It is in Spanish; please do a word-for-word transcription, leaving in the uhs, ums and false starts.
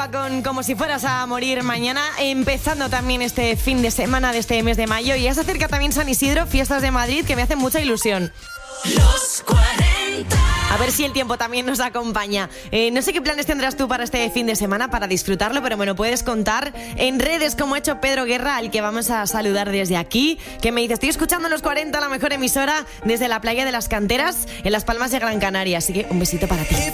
Dualipa con Como si fueras a morir mañana, empezando también este fin de semana de este mes de mayo. Y ya se acerca también San Isidro, fiestas de Madrid, que me hacen mucha ilusión. Los cuarenta. A ver si el tiempo también nos acompaña. Eh, no sé qué planes tendrás tú para este fin de semana, para disfrutarlo, pero bueno, puedes contar en redes, como ha hecho Pedro Guerra, al que vamos a saludar desde aquí, que me dice: estoy escuchando Los cuarenta, la mejor emisora, desde la playa de las Canteras, en Las Palmas de Gran Canaria. Así que un besito para ti.